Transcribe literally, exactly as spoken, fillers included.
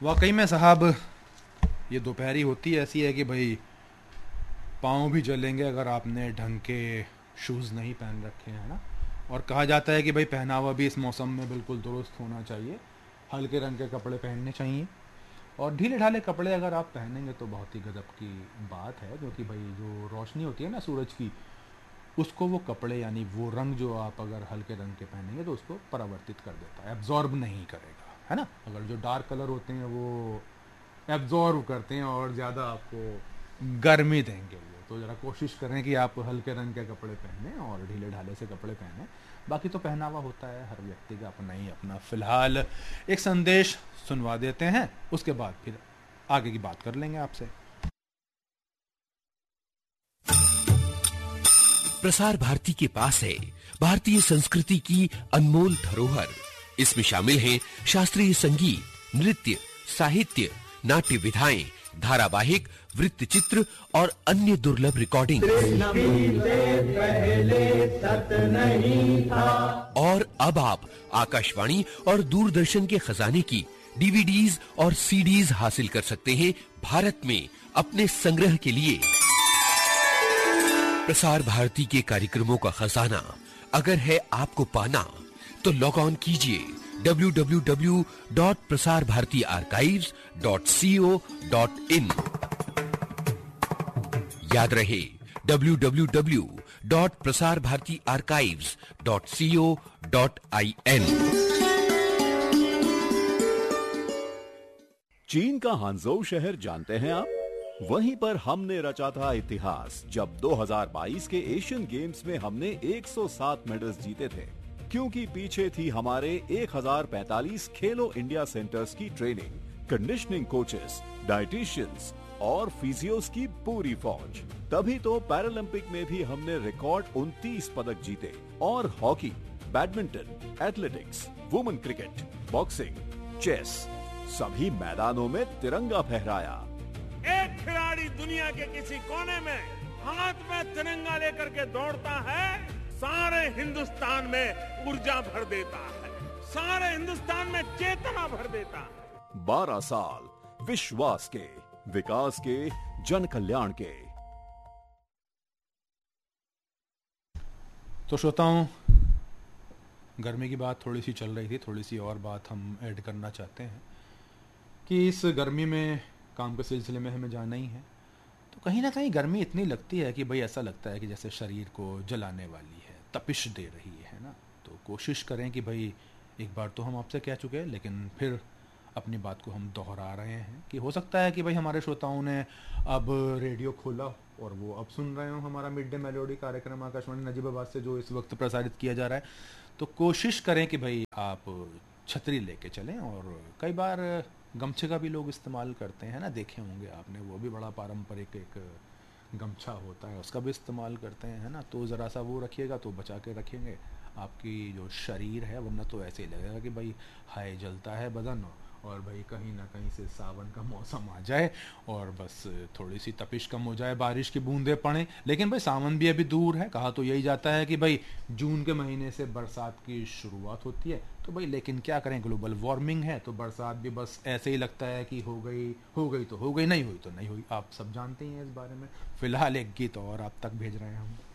वाकई में साहब ये दोपहरी होती ऐसी है कि भाई पाँव भी जलेंगे अगर आपने ढंग के शूज़ नहीं पहन रखे हैं ना। और कहा जाता है कि भाई पहनावा भी इस मौसम में बिल्कुल दुरुस्त होना चाहिए, हल्के रंग के कपड़े पहनने चाहिए। और ढीले ढाले कपड़े अगर आप पहनेंगे तो बहुत ही गजब की बात है, क्योंकि भाई जो रोशनी होती है ना सूरज की, उसको वो कपड़े यानी वो रंग जो आप अगर हल्के रंग के पहनेंगे तो उसको परावर्तित कर देता है, एब्जॉर्ब नहीं करेगा, है ना। अगर जो डार्क कलर होते हैं वो एब्जॉर्ब करते हैं और ज़्यादा आपको गर्मी देंगे वो। तो ज़रा कोशिश करें कि आप हल्के रंग के कपड़े पहनें और ढीले ढाले से कपड़े पहनें। बाकी तो पहनावा होता है हर व्यक्ति का अपना ही अपना। फ़िलहाल एक संदेश सुनवा देते हैं, उसके बाद फिर आगे की बात कर लेंगे आपसे। प्रसार भारती के पास है भारतीय संस्कृति की अनमोल धरोहर। इसमें शामिल हैं शास्त्रीय संगीत, नृत्य, साहित्य, नाट्य विधाएं, धारावाहिक, वृत्तचित्र और अन्य दुर्लभ रिकॉर्डिंग। और अब आप आकाशवाणी और दूरदर्शन के खजाने की डीवीडीज और सीडीज हासिल कर सकते हैं भारत में अपने संग्रह के लिए। प्रसार भारती के कार्यक्रमों का खजाना अगर है आपको पाना तो लॉग ऑन कीजिए W W W dot Prasar Bharati archives dot C O dot in. याद रहे W W W dot Prasar Bharati archives dot C O dot I N. चीन का हांगझोउ शहर जानते हैं आप? वहीं पर हमने रचा था इतिहास जब दो हज़ार बाईस के एशियन गेम्स में हमने एक सौ सात मेडल्स जीते थे, क्योंकि पीछे थी हमारे एक हज़ार पैंतालीस खेलो इंडिया सेंटर्स की ट्रेनिंग, कंडीशनिंग कोचेस, डाइटिशियंस और फिजियोस की पूरी फौज। तभी तो पैरालंपिक में भी हमने रिकॉर्ड उनतीस पदक जीते और hockey, badminton, athletics, women cricket, boxing, chess सभी मैदानों में तिरंगा फहराया। एक खिलाड़ी दुनिया के किसी कोने में हाथ में तिरंगा लेकर के दौड़ता है, सारे हिंदुस्तान में ऊर्जा भर देता है, सारे हिंदुस्तान में चेतना भर देता है। बारह साल विश्वास के, विकास के, जन कल्याण के। तो श्रोताओं, गर्मी की बात थोड़ी सी चल रही थी, थोड़ी सी और बात हम ऐड करना चाहते हैं कि इस गर्मी में काम के सिलसिले में हमें जाना ही है, तो कहीं ना कहीं गर्मी इतनी लगती है कि भाई ऐसा लगता है कि जैसे शरीर को जलाने वाली है, तपिश दे रही है ना। तो कोशिश करें कि भाई, एक बार तो हम आपसे कह चुके हैं लेकिन फिर अपनी बात को हम दोहरा रहे हैं कि हो सकता है कि भाई हमारे श्रोताओं ने अब रेडियो खोला और वो अब सुन रहे हो हमारा मिड डे मेलोडी कार्यक्रम आकाशवाणी नजीबाबाद से जो इस वक्त प्रसारित किया जा रहा है। तो कोशिश करें कि भाई आप छतरी लेके चलें, और कई बार गमछे का भी लोग इस्तेमाल करते हैं ना, देखे होंगे आपने, वो भी बड़ा पारंपरिक एक गमछा होता है, उसका भी इस्तेमाल करते हैं, है ना। तो ज़रा सा वो रखिएगा तो बचा के रखेंगे आपकी जो शरीर है, वरना तो ऐसे ही लगेगा कि भाई हाय जलता है बदन, और भाई कहीं ना कहीं से सावन का मौसम आ जाए और बस थोड़ी सी तपिश कम हो जाए, बारिश की बूंदें पड़ें। लेकिन भाई सावन भी अभी दूर है, कहा तो यही जाता है कि भाई जून के महीने से बरसात की शुरुआत होती है। तो भाई लेकिन क्या करें, ग्लोबल वार्मिंग है, तो बरसात भी बस ऐसे ही लगता है कि हो गई हो गई तो हो गई, नहीं हुई तो नहीं हुई, आप सब जानते ही हैं इस बारे में। फिलहाल एक गीत और आप तक भेज रहे हैं हम।